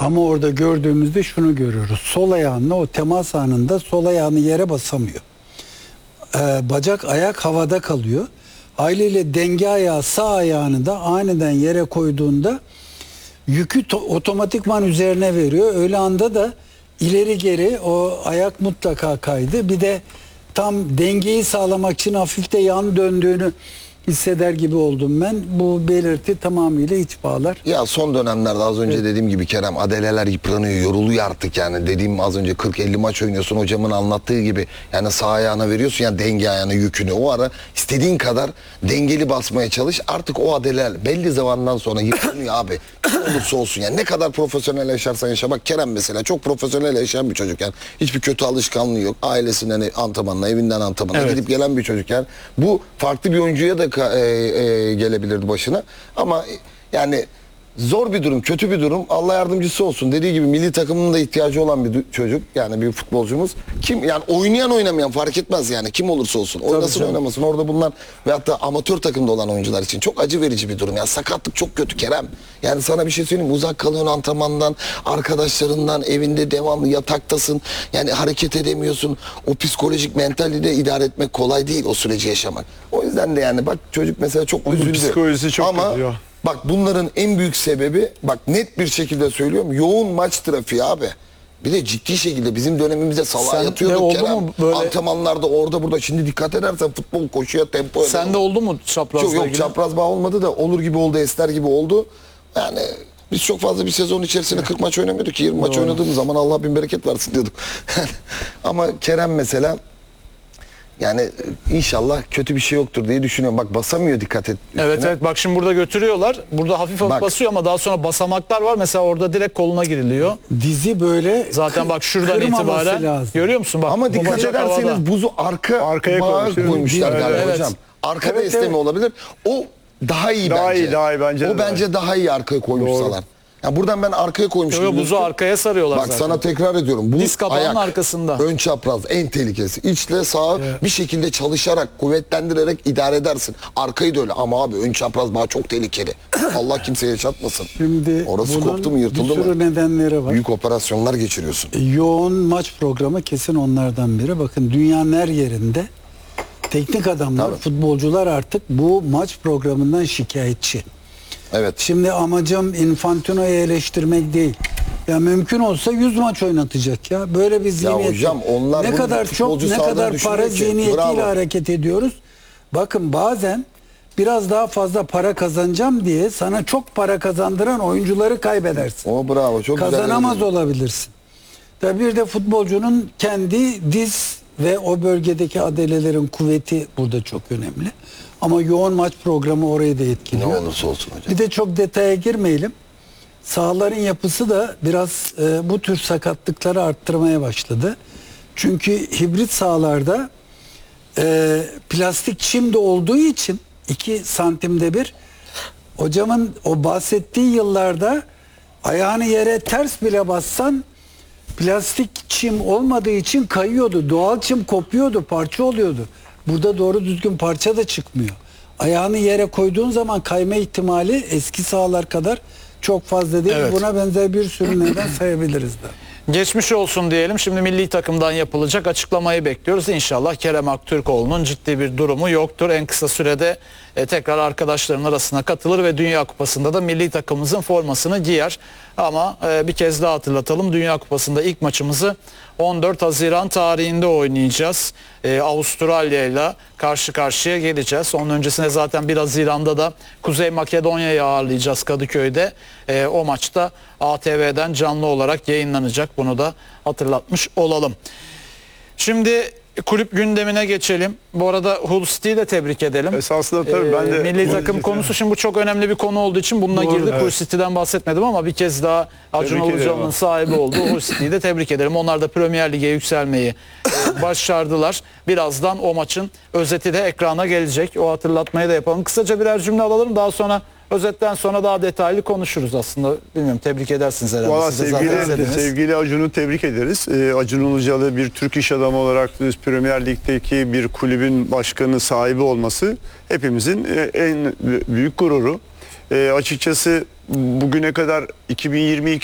Ama orada gördüğümüzde şunu görüyoruz. Sol ayağınla o temas anında sol ayağını yere basamıyor. Bacak ayak havada kalıyor. Haliyle denge ayağı sağ ayağını da aniden yere koyduğunda yükü otomatikman üzerine veriyor. Öyle anda da ileri geri o ayak mutlaka kaydı. Bir de tam dengeyi sağlamak için hafif de yan döndüğünü hisseder gibi oldum ben. Bu belirti tamamıyla iç bağlar. Ya son dönemlerde az önce dediğim gibi Kerem, adeleler yıpranıyor, yoruluyor artık yani. Dediğim az önce 40-50 maç oynuyorsun, hocamın anlattığı gibi. Yani sağ ayağına veriyorsun yani denge ayağına yükünü. O ara istediğin kadar dengeli basmaya çalış. Artık o adeleler belli zamandan sonra yıpranıyor abi. Kim olursa olsun yani, ne kadar profesyonel yaşarsan yaşa. Bak Kerem mesela çok profesyonel yaşayan bir çocuk yani. Hiçbir kötü alışkanlığı yok. Ailesinden antrenmanına, evinden antrenmanına gidip gelen bir çocuk yani. Bu farklı bir oyuncuya da gelebilirdi başına. Ama yani zor bir durum, kötü bir durum. Allah yardımcısı olsun. Dediği gibi milli takımının da ihtiyacı olan bir çocuk. Yani bir futbolcumuz. Kim yani, oynayan oynamayan fark etmez yani. Kim olursa olsun. Oynasın oynamasın. Orada bunlar ve hatta amatör takımda olan oyuncular için çok acı verici bir durum. Yani sakatlık çok kötü Kerem. Yani sana bir şey söyleyeyim mi? Uzak kalıyorsun antrenmandan, arkadaşlarından, evinde devamlı yataktasın. Yani hareket edemiyorsun. O psikolojik mentali de idare etmek kolay değil, o süreci yaşamak. O yüzden de yani bak çocuk mesela çok üzüldü. Psikolojisi çok ama kötü ya. bak bunların en büyük sebebi, bak net bir şekilde söylüyorum, yoğun maç trafiği abi. Bir de ciddi şekilde bizim dönemimizde salağa yatıyorduk Kerem. Antrenmanlarda orada burada. Şimdi dikkat edersen futbol, koşuya, tempo. Sende oldu mu çaprazla yok, ilgili? çapraz bağ olmadı da olur gibi oldu, esner gibi oldu. Yani biz çok fazla bir sezon içerisinde 40 maç oynamıyorduk ki. 20 maç oynadığımız zaman Allah bin bereket versin diyorduk. Ama Kerem mesela, yani inşallah kötü bir şey yoktur diye düşünüyorum. Bak basamıyor, dikkat et. Evet evet, bak şimdi burada götürüyorlar. Burada hafif hafif Bak. basıyor ama daha sonra basamaklar var. Mesela orada direkt koluna giriliyor. Dizi böyle Zaten bak şuradan kırmaması itibaren lazım. görüyor musun? Bak, Ama dikkat bacak havada. ederseniz buzu arkaya koymuşlar galiba Evet. hocam. Arkada Evet, esneme evet. olabilir. O daha iyi Daha bence. iyi, daha iyi bence de O bence daha iyi arkaya koymuşsalar. Ya buradan ben arkaya koymuşum. Yo, buzu biliyorsun. arkaya sarıyorlar Bak zaten. sana tekrar ediyorum. Bu Diz kapağının ayak, arkasında. ön çapraz en tehlikesi. İçle sağa bir şekilde çalışarak, kuvvetlendirerek idare edersin. Arkayı da öyle ama abi ön çapraz bağ çok tehlikeli. Allah kimseye yaşatmasın. Şimdi Orası bunun koptu mu, yırtıldı bir sürü mı? nedenleri var. Büyük operasyonlar geçiriyorsun. Yoğun maç programı kesin onlardan biri. Bakın dünyanın her yerinde teknik adamlar, Tabii. futbolcular artık bu maç programından şikayetçi. Evet. Şimdi amacım Infantino'yu eleştirmek değil. Ya mümkün olsa 100 maç oynatacak ya. Böyle bir zihniyet. hocam, onlar ne bunu kadar çok, futbolcu ne sahada kadar para düşünüyor ki. zihniyetiyle Bravo. hareket ediyoruz. Bakın bazen biraz daha fazla para kazanacağım diye sana çok para kazandıran oyuncuları kaybedersin. O bravo, çok güzel. Kazanamaz olabilirsin. Tabii bir de futbolcunun kendi diz ve o bölgedeki adelelerin kuvveti burada çok önemli. Ama yoğun maç programı orayı da Ne etkiliyor. olursa olsun hocam. Bir de çok detaya girmeyelim. Sahaların yapısı da biraz bu tür sakatlıkları arttırmaya başladı. Çünkü hibrit sahalarda plastik çim de olduğu için 2 santimde bir, hocamın o bahsettiği yıllarda ayağını yere ters bile bassan plastik çim olmadığı için kayıyordu. Doğal çim kopuyordu, parça oluyordu. Burada doğru düzgün parça da çıkmıyor. Ayağını yere koyduğun zaman kayma ihtimali eski sahalar kadar çok fazla değil. Evet. Buna benzer bir sürü neden sayabiliriz de. Geçmiş olsun diyelim. Şimdi milli takımdan yapılacak açıklamayı bekliyoruz. İnşallah Kerem Aktürkoğlu'nun ciddi bir durumu yoktur. En kısa sürede tekrar arkadaşlarının arasına katılır ve Dünya Kupası'nda da milli takımımızın formasını giyer. Ama bir kez daha hatırlatalım. Dünya Kupası'nda ilk maçımızı 14 Haziran tarihinde oynayacağız. Avustralya ile karşı karşıya geleceğiz. Onun öncesinde zaten 1 Haziran'da da Kuzey Makedonya'yı ağırlayacağız Kadıköy'de. O maçta ATV'den canlı olarak yayınlanacak. Bunu da hatırlatmış olalım. Şimdi kulüp gündemine geçelim. Bu arada Hull City'yi de tebrik edelim. Esasında tabii ben de... Milli takım konusu şimdi bu çok önemli bir konu olduğu için bununla Doğru, girdik. evet. Hull City'den bahsetmedim ama bir kez daha Acun Tebrik ederim. Ilıcalı'nın sahibi oldu. Hull City'yi de tebrik ederim. Onlar da Premier Lig'e yükselmeyi başardılar. Birazdan o maçın özeti de ekrana gelecek. O hatırlatmayı da yapalım. Kısaca birer cümle alalım. Daha sonra özetten sonra daha detaylı konuşuruz aslında. Bilmiyorum, tebrik edersiniz herhalde. Valla Siz de zaten izlediniz. sevgili Acun'u tebrik ederiz. Acun Ilıcalı bir Türk iş adamı olarak Premier Lig'deki bir kulübün başkanı, sahibi olması hepimizin en büyük gururu. Açıkçası bugüne kadar 2022